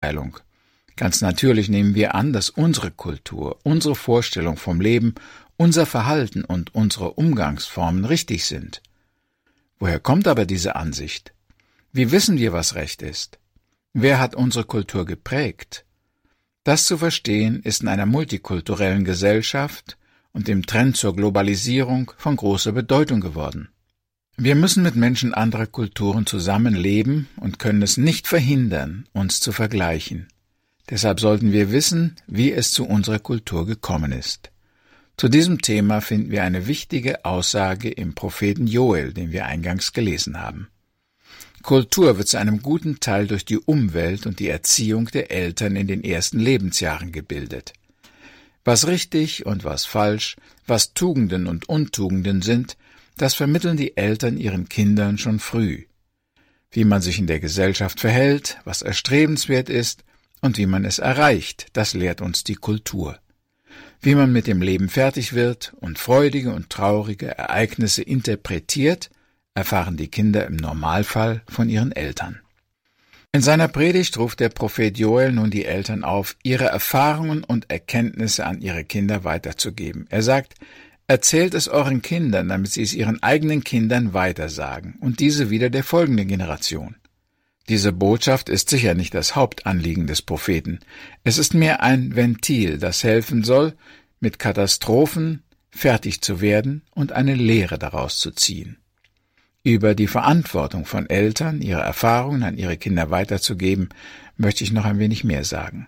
Verurteilung. Ganz natürlich nehmen wir an, dass unsere Kultur, unsere Vorstellung vom Leben, unser Verhalten und unsere Umgangsformen richtig sind. Woher kommt aber diese Ansicht? Wie wissen wir, was Recht ist? Wer hat unsere Kultur geprägt? Das zu verstehen, ist in einer multikulturellen Gesellschaft und dem Trend zur Globalisierung von großer Bedeutung geworden. Wir müssen mit Menschen anderer Kulturen zusammenleben und können es nicht verhindern, uns zu vergleichen. Deshalb sollten wir wissen, wie es zu unserer Kultur gekommen ist. Zu diesem Thema finden wir eine wichtige Aussage im Propheten Joel, den wir eingangs gelesen haben. Kultur wird zu einem guten Teil durch die Umwelt und die Erziehung der Eltern in den ersten Lebensjahren gebildet. Was richtig und was falsch, was Tugenden und Untugenden sind, das vermitteln die Eltern ihren Kindern schon früh. Wie man sich in der Gesellschaft verhält, was erstrebenswert ist und wie man es erreicht, das lehrt uns die Kultur. Wie man mit dem Leben fertig wird und freudige und traurige Ereignisse interpretiert, erfahren die Kinder im Normalfall von ihren Eltern. In seiner Predigt ruft der Prophet Joel nun die Eltern auf, ihre Erfahrungen und Erkenntnisse an ihre Kinder weiterzugeben. Er sagt, erzählt es euren Kindern, damit sie es ihren eigenen Kindern weitersagen und diese wieder der folgenden Generation. Diese Botschaft ist sicher nicht das Hauptanliegen des Propheten. Es ist mehr ein Ventil, das helfen soll, mit Katastrophen fertig zu werden und eine Lehre daraus zu ziehen. Über die Verantwortung von Eltern, ihre Erfahrungen an ihre Kinder weiterzugeben, möchte ich noch ein wenig mehr sagen.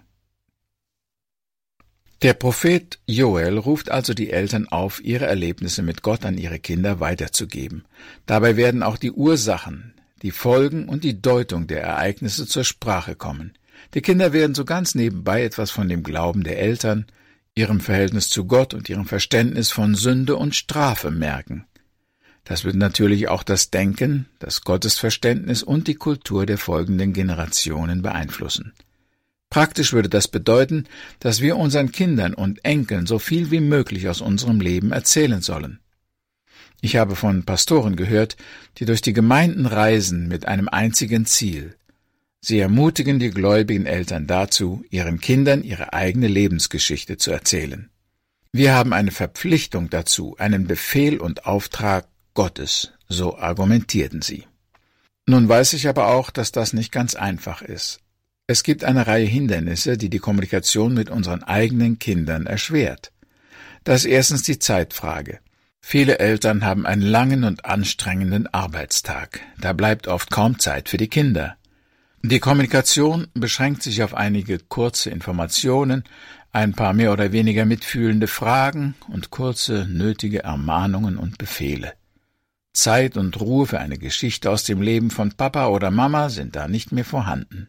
Der Prophet Joel ruft also die Eltern auf, ihre Erlebnisse mit Gott an ihre Kinder weiterzugeben. Dabei werden auch die Ursachen, die Folgen und die Deutung der Ereignisse zur Sprache kommen. Die Kinder werden so ganz nebenbei etwas von dem Glauben der Eltern, ihrem Verhältnis zu Gott und ihrem Verständnis von Sünde und Strafe merken. Das wird natürlich auch das Denken, das Gottesverständnis und die Kultur der folgenden Generationen beeinflussen. Praktisch würde das bedeuten, dass wir unseren Kindern und Enkeln so viel wie möglich aus unserem Leben erzählen sollen. Ich habe von Pastoren gehört, die durch die Gemeinden reisen mit einem einzigen Ziel. Sie ermutigen die gläubigen Eltern dazu, ihren Kindern ihre eigene Lebensgeschichte zu erzählen. Wir haben eine Verpflichtung dazu, einen Befehl und Auftrag Gottes, so argumentierten sie. Nun weiß ich aber auch, dass das nicht ganz einfach ist. Es gibt eine Reihe Hindernisse, die die Kommunikation mit unseren eigenen Kindern erschwert. Das ist erstens die Zeitfrage. Viele Eltern haben einen langen und anstrengenden Arbeitstag. Da bleibt oft kaum Zeit für die Kinder. Die Kommunikation beschränkt sich auf einige kurze Informationen, ein paar mehr oder weniger mitfühlende Fragen und kurze, nötige Ermahnungen und Befehle. Zeit und Ruhe für eine Geschichte aus dem Leben von Papa oder Mama sind da nicht mehr vorhanden.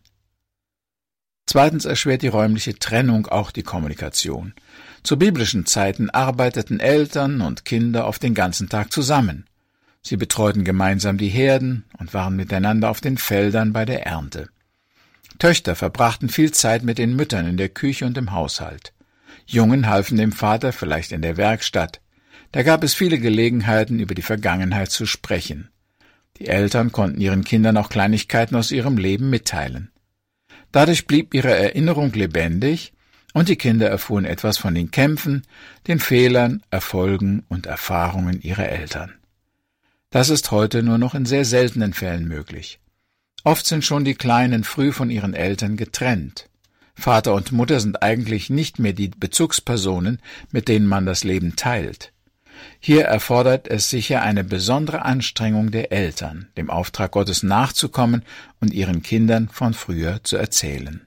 Zweitens erschwert die räumliche Trennung auch die Kommunikation. Zu biblischen Zeiten arbeiteten Eltern und Kinder oft den ganzen Tag zusammen. Sie betreuten gemeinsam die Herden und waren miteinander auf den Feldern bei der Ernte. Töchter verbrachten viel Zeit mit den Müttern in der Küche und im Haushalt. Jungen halfen dem Vater vielleicht in der Werkstatt. Da gab es viele Gelegenheiten, über die Vergangenheit zu sprechen. Die Eltern konnten ihren Kindern auch Kleinigkeiten aus ihrem Leben mitteilen. Dadurch blieb ihre Erinnerung lebendig und die Kinder erfuhren etwas von den Kämpfen, den Fehlern, Erfolgen und Erfahrungen ihrer Eltern. Das ist heute nur noch in sehr seltenen Fällen möglich. Oft sind schon die Kleinen früh von ihren Eltern getrennt. Vater und Mutter sind eigentlich nicht mehr die Bezugspersonen, mit denen man das Leben teilt. Hier erfordert es sicher eine besondere Anstrengung der Eltern, dem Auftrag Gottes nachzukommen und ihren Kindern von früher zu erzählen.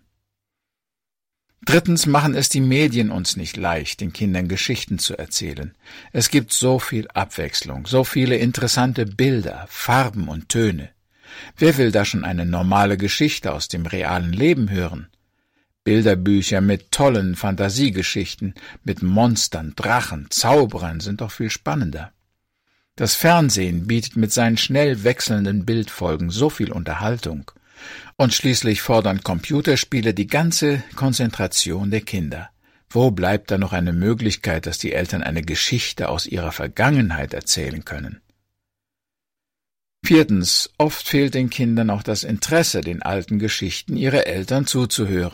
Drittens machen es die Medien uns nicht leicht, den Kindern Geschichten zu erzählen. Es gibt so viel Abwechslung, so viele interessante Bilder, Farben und Töne. Wer will da schon eine normale Geschichte aus dem realen Leben hören? Bilderbücher mit tollen Fantasiegeschichten, mit Monstern, Drachen, Zauberern sind doch viel spannender. Das Fernsehen bietet mit seinen schnell wechselnden Bildfolgen so viel Unterhaltung. Und schließlich fordern Computerspiele die ganze Konzentration der Kinder. Wo bleibt da noch eine Möglichkeit, dass die Eltern eine Geschichte aus ihrer Vergangenheit erzählen können? Viertens, oft fehlt den Kindern auch das Interesse, den alten Geschichten ihrer Eltern zuzuhören.